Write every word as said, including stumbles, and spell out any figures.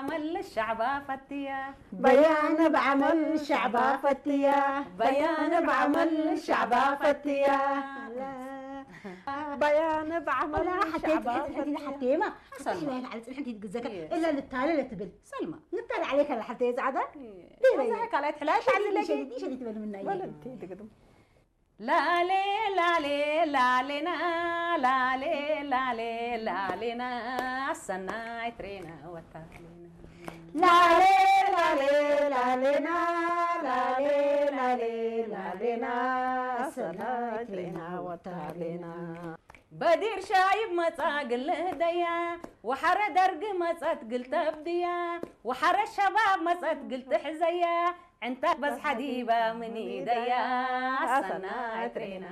بعمل الشعب فتية بيان بعمل الشعب فتية بيان بعمل الشعب فتية بيان بعمل ولا حتى الشعب حتى حتى ما سلمى. على سلحنتي تجزك إيه. إلا للتالي لا تبل سلمى نطلع عليك على حتى يزعدك وزهك على حلاش شديد شديد شديد تبل منا بلنتي تقدم لا لي لا لي لا لنا لا لي لا لي لا لنا السنة عترينا وتالينا لا لي لا لي لا لنا لا لي لا لي لا لنا سنة لنا وتالينا بدير شايب مصاق الهدية وحر درق مصات قلت ابدية وحر الشباب مصات قلت حزية انت بس حديبة من ايديا السنة عترينا